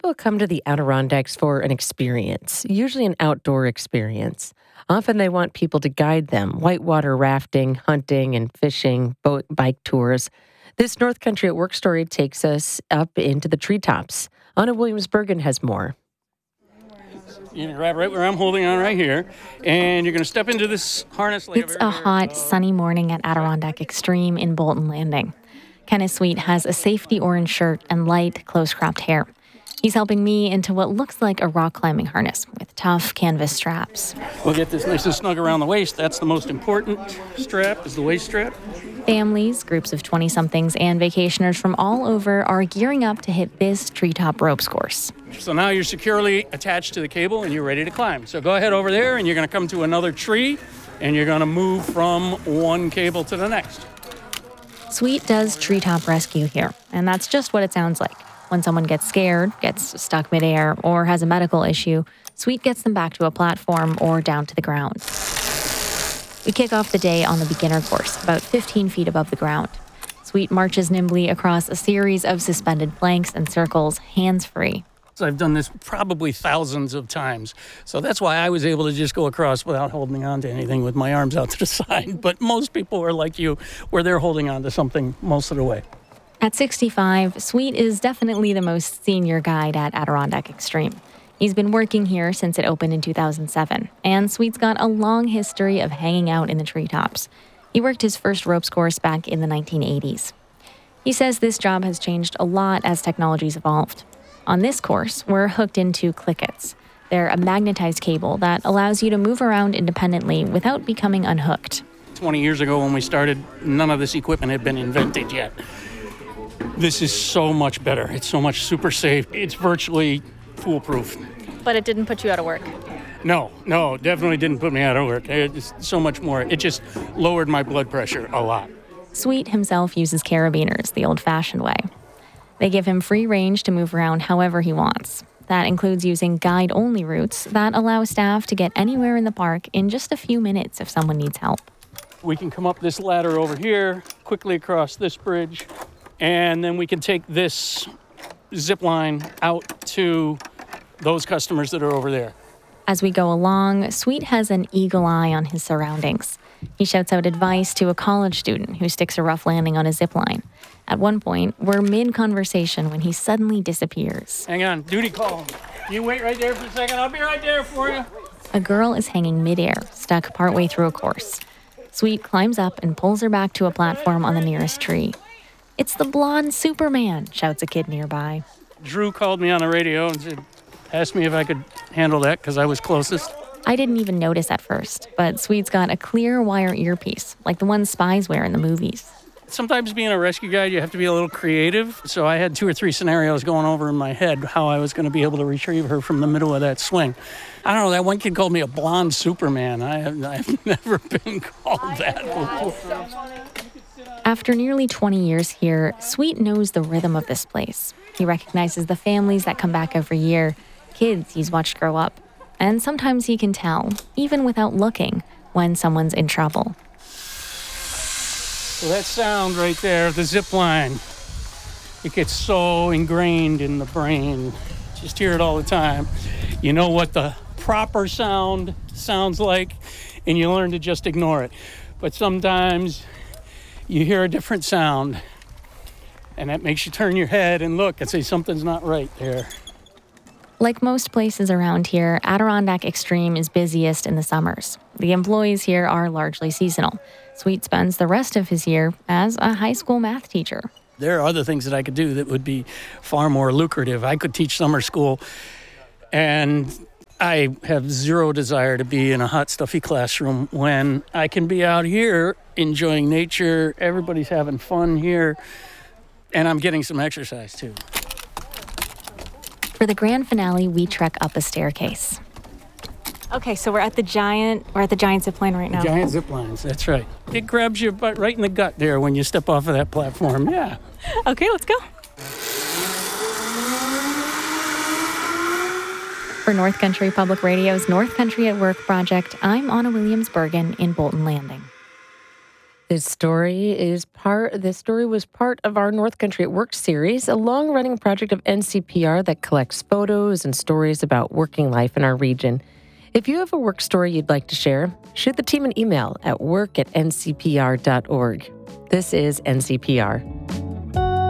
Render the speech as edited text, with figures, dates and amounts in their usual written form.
People come to the Adirondacks for an experience, usually an outdoor experience. Often they want people to guide them, whitewater rafting, hunting, and fishing, bike tours. This North Country at Work story takes us up into the treetops. Anna Williams-Bergen has more. You're going to grab right where I'm holding on right here, and you're going to step into this harness. It's a hot, sunny morning at Adirondack Extreme in Bolton Landing. Kenneth Sweet has a safety orange shirt and light, close-cropped hair. He's helping me into what looks like a rock climbing harness with tough canvas straps. We'll get this nice and snug around the waist. That's the most important strap, is the waist strap. Families, groups of 20-somethings, and vacationers from all over are gearing up to hit this treetop ropes course. So now you're securely attached to the cable and you're ready to climb. So go ahead over there and you're going to come to another tree and you're going to move from one cable to the next. Sweet does treetop rescue here, and that's just what it sounds like. When someone gets scared, gets stuck midair, or has a medical issue, Sweet gets them back to a platform or down to the ground. We kick off the day on the beginner course, about 15 feet above the ground. Sweet marches nimbly across a series of suspended planks and circles, hands-free. So I've done this probably thousands of times. So that's why I was able to just go across without holding on to anything with my arms out to the side. But most people are like you, where they're holding on to something most of the way. At 65, Sweet is definitely the most senior guide at Adirondack Extreme. He's been working here since it opened in 2007, and Sweet's got a long history of hanging out in the treetops. He worked his first ropes course back in the 1980s. He says this job has changed a lot as technology's evolved. On this course, we're hooked into Clickets. They're a magnetized cable that allows you to move around independently without becoming unhooked. 20 years ago when we started, none of this equipment had been invented yet. This is so much better. It's so much super safe. It's virtually foolproof. But it didn't put you out of work? No, definitely didn't put me out of work. It's so much more. It just lowered my blood pressure a lot. Sweet himself uses carabiners the old-fashioned way. They give him free range to move around however he wants. That includes using guide-only routes that allow staff to get anywhere in the park in just a few minutes if someone needs help. We can come up this ladder over here, quickly across this bridge, and then we can take this zip line out to those customers that are over there. As we go along, Sweet has an eagle eye on his surroundings. He shouts out advice to a college student who sticks a rough landing on a zip line. At one point, we're mid-conversation when he suddenly disappears. Hang on, duty call. You wait right there for a second. I'll be right there for you. A girl is hanging midair, stuck partway through a course. Sweet climbs up and pulls her back to a platform on the nearest tree. "It's the blonde Superman," shouts a kid nearby. Drew called me on the radio and asked me if I could handle that because I was closest. I didn't even notice at first, but Sweet's got a clear wire earpiece, like the ones spies wear in the movies. Sometimes being a rescue guide, you have to be a little creative. So I had 2 or 3 scenarios going over in my head how I was going to be able to retrieve her from the middle of that swing. I don't know, that one kid called me a blonde Superman. I've never been called that before. After nearly 20 years here, Sweet knows the rhythm of this place. He recognizes the families that come back every year, kids he's watched grow up. And sometimes he can tell, even without looking, when someone's in trouble. So that sound right there, the zip line, it gets so ingrained in the brain. Just hear it all the time. You know what the proper sound sounds like, and you learn to just ignore it. But sometimes you hear a different sound, and that makes you turn your head and look and say something's not right there. Like most places around here, Adirondack Extreme is busiest in the summers. The employees here are largely seasonal. Sweet spends the rest of his year as a high school math teacher. There are other things that I could do that would be far more lucrative. I could teach summer school, and I have zero desire to be in a hot, stuffy classroom when I can be out here enjoying nature. Everybody's having fun here, and I'm getting some exercise too. For the grand finale, we trek up a staircase. Okay, so we're at the giant zip line right now. Giant zip lines, that's right. It grabs you right in the gut there when you step off of that platform, yeah. Okay, let's go. For North Country Public Radio's North Country at Work project, I'm Anna Williams-Bergen in Bolton Landing. This story was part of our North Country at Work series, a long-running project of NCPR that collects photos and stories about working life in our region. If you have a work story you'd like to share, shoot the team an email at work@ncpr.org. This is NCPR.